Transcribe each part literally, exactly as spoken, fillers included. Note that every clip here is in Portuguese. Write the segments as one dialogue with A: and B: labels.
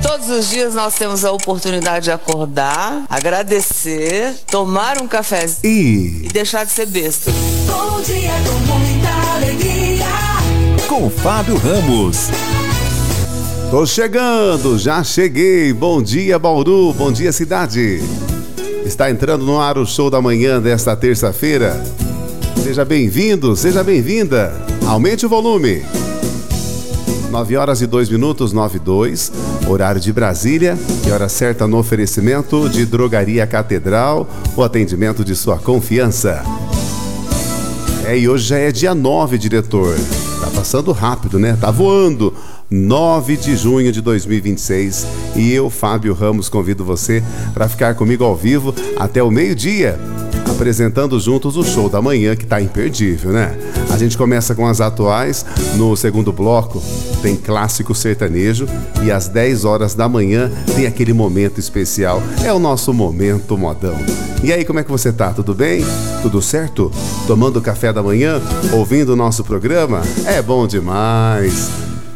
A: Todos os dias nós temos a oportunidade de acordar, agradecer, tomar um cafezinho
B: e,
A: e deixar de ser besta.
C: Bom dia com muita alegria.
B: Com Fábio Ramos. Tô chegando, já cheguei. Bom dia, Bauru. Bom dia, cidade. Está entrando no ar o show da manhã desta terça-feira. Seja bem-vindo, seja bem-vinda. Aumente o volume. nove horas e dois minutos, nove e dois, horário de Brasília e hora certa no oferecimento de Drogaria Catedral, o atendimento de sua confiança. É, e hoje já é dia nove, diretor. Tá passando rápido, né? Tá voando. nove de junho de dois mil e vinte e seis. E eu, Fábio Ramos, convido você para ficar comigo ao vivo até o meio-dia, apresentando juntos o show da manhã, que tá imperdível, né? A gente começa com as atuais. No segundo bloco tem clássico sertanejo e às dez horas da manhã tem aquele momento especial. É o nosso momento modão. E aí, como é que você tá? Tudo bem? Tudo certo? Tomando café da manhã? Ouvindo o nosso programa? É bom demais!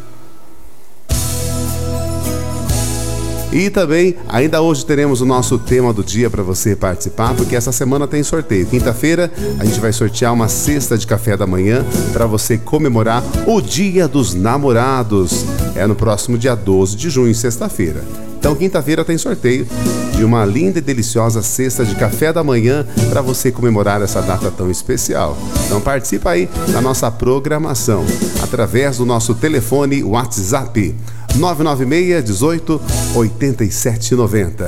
B: E também, ainda hoje teremos o nosso tema do dia para você participar, porque essa semana tem sorteio. Quinta-feira a gente vai sortear uma cesta de café da manhã para você comemorar o Dia dos Namorados. É no próximo dia doze de junho, sexta-feira. Então, quinta-feira tem sorteio de uma linda e deliciosa cesta de café da manhã para você comemorar essa data tão especial. Então participa aí da nossa programação através do nosso telefone WhatsApp nove nove seis, um oito, oito sete nove zero.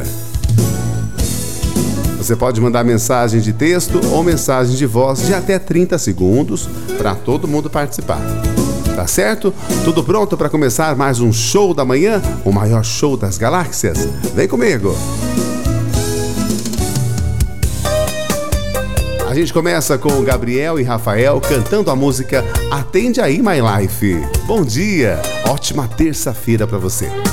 B: Você pode mandar mensagem de texto ou mensagem de voz de até trinta segundos para todo mundo participar. Tá certo? Tudo pronto para começar mais um show da manhã? O maior show das galáxias? Vem comigo! A gente começa com o Gabriel e Rafael cantando a música Atende Aí My Life. Bom dia, ótima terça-feira para você.